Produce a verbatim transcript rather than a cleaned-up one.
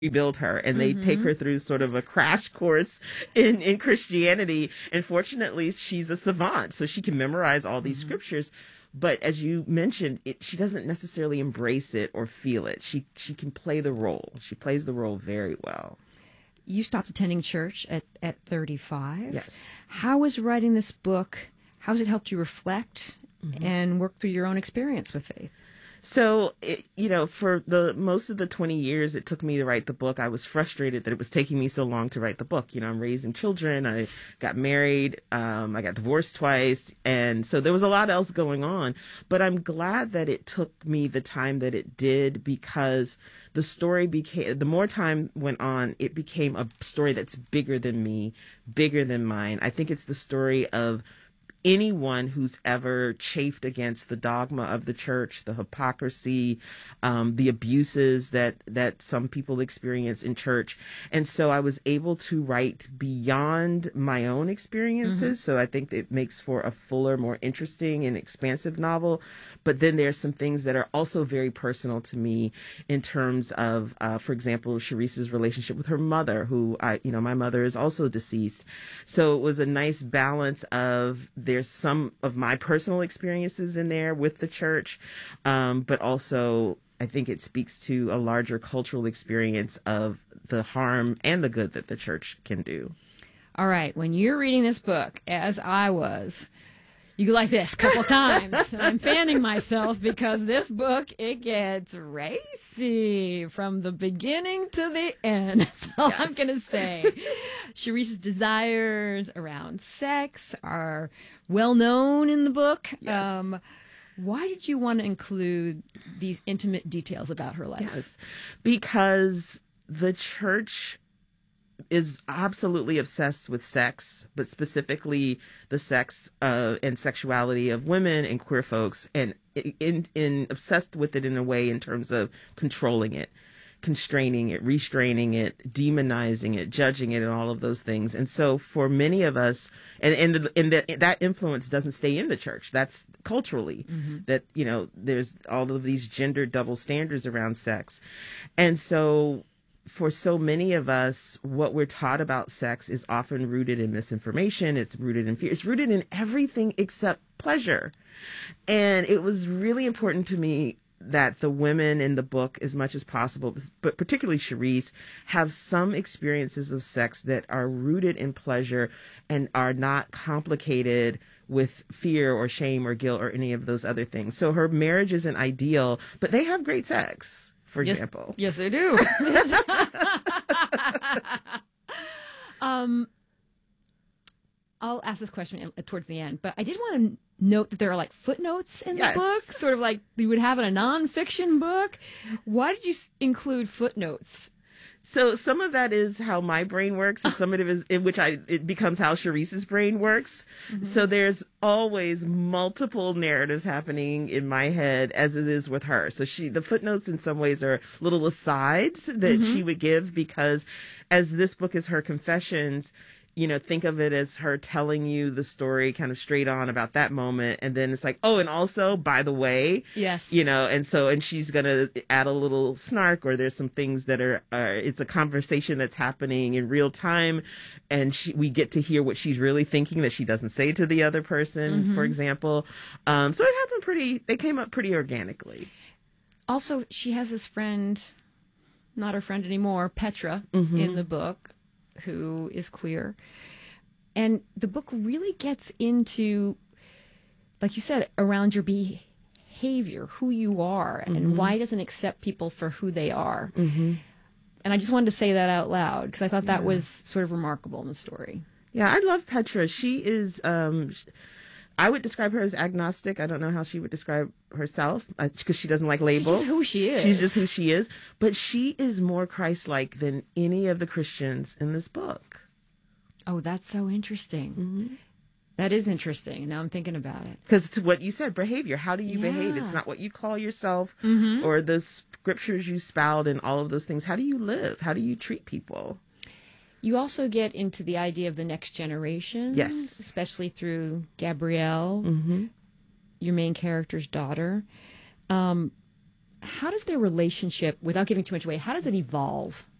rebuild her, and they Mm-hmm. take her through sort of a crash course in, in Christianity. And fortunately, she's a savant, so she can memorize all these Mm-hmm. scriptures. But as you mentioned, it, she doesn't necessarily embrace it or feel it. She she can play the role. She plays the role very well. You stopped attending church at, at thirty-five. Yes. How has writing this book, how has it helped you reflect Mm-hmm. and work through your own experience with faith? So, it, you know, for the most of the twenty years it took me to write the book, I was frustrated that it was taking me so long to write the book. You know, I'm raising children. I got married. Um, I got divorced twice. And so there was a lot else going on. But I'm glad that it took me the time that it did, because the story became, the more time went on, it became a story that's bigger than me, bigger than mine. I think it's the story of anyone who's ever chafed against the dogma of the church, the hypocrisy, um, the abuses that, that some people experience in church. And so I was able to write beyond my own experiences. Mm-hmm. So I think it makes for a fuller, more interesting and expansive novel. But then there's some things that are also very personal to me in terms of, uh, for example, Charisse's relationship with her mother, who I, you know, my mother is also deceased. So it was a nice balance of, there's some of my personal experiences in there with the church, um, but also I think it speaks to a larger cultural experience of the harm and the good that the church can do. All right. When you're reading this book, as I was, you go like this a couple times. And I'm fanning myself because this book, it gets racy from the beginning to the end. That's all yes. I'm going to say. Charisse's desires around sex are well known in the book. Yes. Um, why did you want to include these intimate details about her life? Yes, because the church is absolutely obsessed with sex, but specifically the sex uh, and sexuality of women and queer folks, and in, in obsessed with it in a way in terms of controlling it, constraining it, restraining it, demonizing it, judging it, and all of those things. And so for many of us, and, and, the, and the, that influence doesn't stay in the church. That's culturally, mm-hmm. that, you know, there's all of these gender double standards around sex. And so for so many of us, what we're taught about sex is often rooted in misinformation. It's rooted in fear. It's rooted in everything except pleasure. And it was really important to me that the women in the book, as much as possible, but particularly Charisse, have some experiences of sex that are rooted in pleasure and are not complicated with fear or shame or guilt or any of those other things. So her marriage isn't ideal, but they have great sex, for yes, example. Yes, they do. um, I'll ask this question towards the end, but I did want to note that there are like footnotes in yes. the book, sort of like you would have in a nonfiction book. Why did you include footnotes? So some of that is how my brain works, and some of it is in which I it becomes how Charisse's brain works. Mm-hmm. So there's always multiple narratives happening in my head as it is with her. So she the footnotes in some ways are little asides that mm-hmm. she would give, because as this book is her confessions, you know, think of it as her telling you the story kind of straight on about that moment. And then it's like, oh, and also, by the way, yes, you know, and so, and she's going to add a little snark, or there's some things that are, are, it's a conversation that's happening in real time. And she, we get to hear what she's really thinking that she doesn't say to the other person, mm-hmm. for example. Um, so it happened pretty, they came up pretty organically. Also, she has this friend, not her friend anymore, Petra, mm-hmm. in the book, who is queer. And the book really gets into, like you said, around your behavior, who you are, mm-hmm. and why it doesn't accept people for who they are. Mm-hmm. And I just wanted to say that out loud, because I thought that yeah. was sort of remarkable in the story. Yeah, I love Petra. She is, um, I would describe her as agnostic. I don't know how she would describe herself, because uh, she doesn't like labels. She's just who she is. She's just who she is. But she is more Christ-like than any of the Christians in this book. Oh, that's so interesting. Mm-hmm. That is interesting. Now I'm thinking about it. Because to what you said, behavior. How do you yeah. behave? It's not what you call yourself, mm-hmm. or the scriptures you spout and all of those things. How do you live? How do you treat people? You also get into the idea of the next generation. Yes. Especially through Gabrielle, mm-hmm. your main character's daughter. Um, how does their relationship, without giving too much away, how does it evolve?